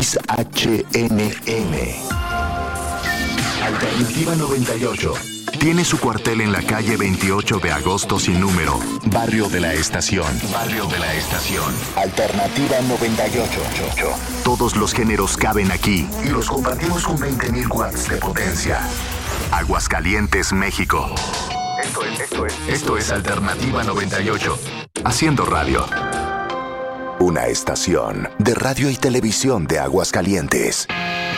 XHNM. Alternativa 98. Tiene su cuartel en la calle 28 de agosto sin número, Barrio de la Estación. Barrio de la Estación. Alternativa 98. Todos los géneros caben aquí y los compartimos con 20.000 watts de potencia. Aguascalientes, México. Esto es Alternativa 98. Haciendo radio. Una estación de radio y televisión de Aguascalientes.